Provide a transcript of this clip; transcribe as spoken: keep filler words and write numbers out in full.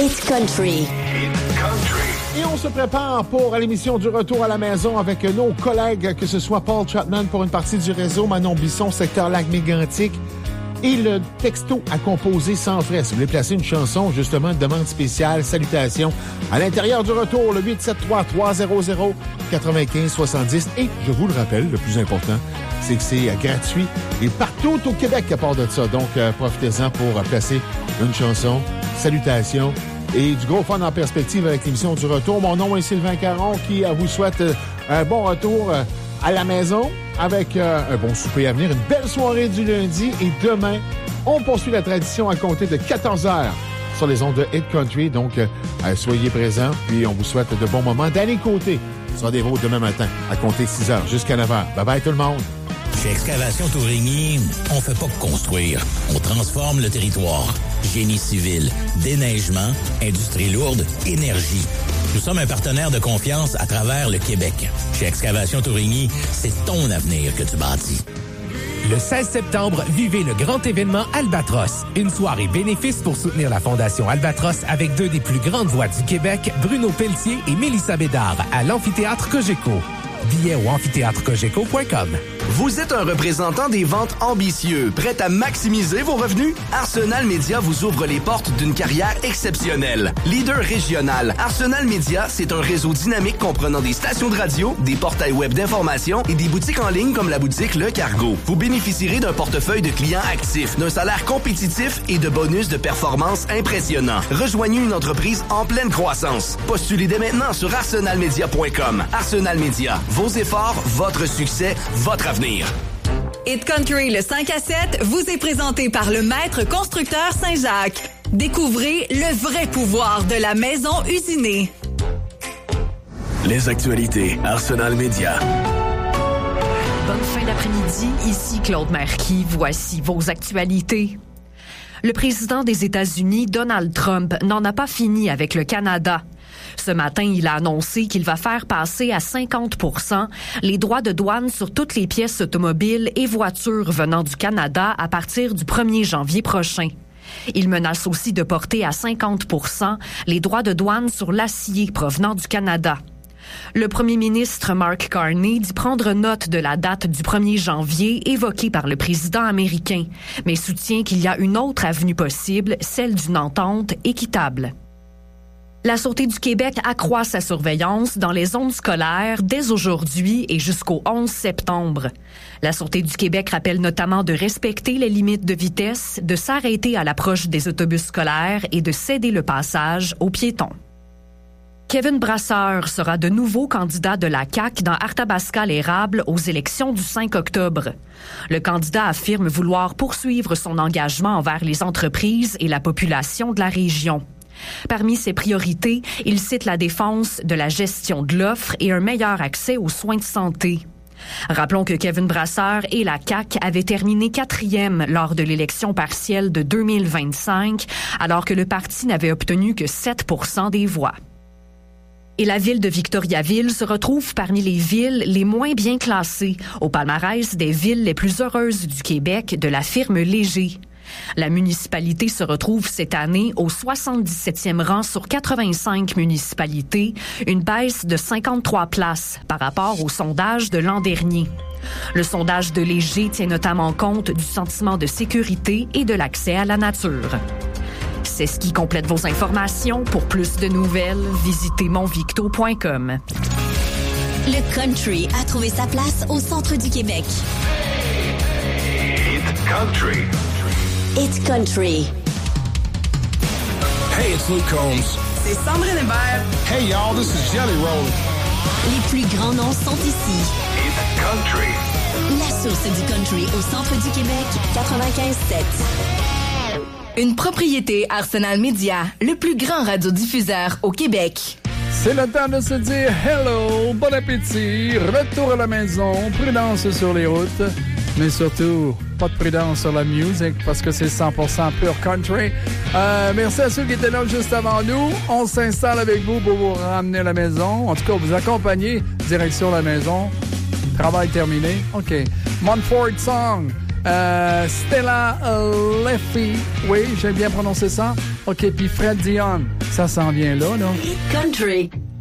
It's Country. It's Country. Et on se prépare pour l'émission du retour à la maison avec nos collègues, que ce soit Paul Chapman pour une partie du réseau, Manon Bisson, secteur Lac-Mégantic, et le texto à composer sans frais. Si vous voulez placer une chanson, justement, une demande spéciale, salutations, à l'intérieur du retour, le huit sept trois, trois zéro zéro, neuf cinq six zéro. Et je vous le rappelle, le plus important, c'est que c'est gratuit et partout au Québec à part de ça. Donc, euh, profitez-en pour placer une chanson. Salutations. Et du gros fun en perspective avec l'émission du retour. Mon nom est Sylvain Caron qui vous souhaite un bon retour à la maison avec un bon souper à venir, une belle soirée du lundi. Et demain, on poursuit la tradition à compter de quatorze heures sur les ondes de Hit Country. Donc, soyez présents. Puis, on vous souhaite de bons moments. Danny Côté sera des vôtres demain matin à compter six heures jusqu'à neuf heures. Bye bye tout le monde. Chez Excavation Tourigny, on fait pas que construire, on transforme le territoire. Génie civil, déneigement, industrie lourde, énergie. Nous sommes un partenaire de confiance à travers le Québec. Chez Excavation Tourigny, c'est ton avenir que tu bâtis. Le seize septembre, vivez le grand événement Albatros. Une soirée bénéfice pour soutenir la Fondation Albatros avec deux des plus grandes voix du Québec, Bruno Pelletier et Mélissa Bédard, à l'amphithéâtre Cogeco. Billets au amphithéâtre cogeco point com. Vous êtes un représentant des ventes ambitieux, prêt à maximiser vos revenus? Arsenal Media vous ouvre les portes d'une carrière exceptionnelle. Leader régional, Arsenal Media, c'est un réseau dynamique comprenant des stations de radio, des portails web d'information et des boutiques en ligne comme la boutique Le Cargo. Vous bénéficierez d'un portefeuille de clients actifs, d'un salaire compétitif et de bonus de performance impressionnants. Rejoignez une entreprise en pleine croissance. Postulez dès maintenant sur arsenal media point com. Arsenal Media, vos efforts, votre succès, votre avenir. Hit Country, le cinq à sept, vous est présenté par le maître constructeur Saint-Jacques. Découvrez le vrai pouvoir de la maison usinée. Les actualités Arsenal Média. Bonne fin d'après-midi, ici Claude Marquis. Voici vos actualités. Le président des États-Unis, Donald Trump, n'en a pas fini avec le Canada. Ce matin, il a annoncé qu'il va faire passer à cinquante pour cent les droits de douane sur toutes les pièces automobiles et voitures venant du Canada à partir du premier janvier prochain. Il menace aussi de porter à cinquante pour cent les droits de douane sur l'acier provenant du Canada. Le premier ministre Mark Carney dit prendre note de la date du premier janvier évoquée par le président américain, mais soutient qu'il y a une autre avenue possible, celle d'une entente équitable. La Sûreté du Québec accroît sa surveillance dans les zones scolaires dès aujourd'hui et jusqu'au onze septembre. La Sûreté du Québec rappelle notamment de respecter les limites de vitesse, de s'arrêter à l'approche des autobus scolaires et de céder le passage aux piétons. Kevin Brasseur sera de nouveau candidat de la C A Q dans Arthabasca-l'Érable aux élections du cinq octobre. Le candidat affirme vouloir poursuivre son engagement envers les entreprises et la population de la région. Parmi ses priorités, il cite la défense de la gestion de l'offre et un meilleur accès aux soins de santé. Rappelons que Kevin Brasseur et la C A Q avaient terminé quatrième lors de l'élection partielle de deux mille vingt-cinq, alors que le parti n'avait obtenu que sept pour cent des voix. Et la ville de Victoriaville se retrouve parmi les villes les moins bien classées au palmarès des villes les plus heureuses du Québec de la firme Léger. La municipalité se retrouve cette année au soixante-dix-septième rang sur quatre-vingt-cinq municipalités, une baisse de cinquante-trois places par rapport au sondage de l'an dernier. Le sondage de Léger tient notamment compte du sentiment de sécurité et de l'accès à la nature. C'est ce qui complète vos informations. Pour plus de nouvelles, visitez monvicto point com. Le country a trouvé sa place au centre du Québec. It's Country. It's Country. Hey, it's Luke Combs. C'est Sandrine Hébert. Hey, y'all, this is Jelly Roll. Les plus grands noms sont ici. It's Country. La source du country au centre du Québec, quatre-vingt-quinze sept. Une propriété Arsenal Media, le plus grand radiodiffuseur au Québec. C'est le temps de se dire hello, bon appétit, retour à la maison, prudence sur les routes, mais surtout, pas de prudence sur la musique parce que c'est cent pour cent pure country. Euh, merci à ceux qui étaient là juste avant nous. On s'installe avec vous pour vous ramener à la maison. En tout cas, vous accompagner direction la maison. Travail terminé. OK. Montfort Song. Euh, Stella Leffy. Oui, j'ai bien prononcé ça. OK. Puis Fred Dion. Ça s'en vient là, là. Country.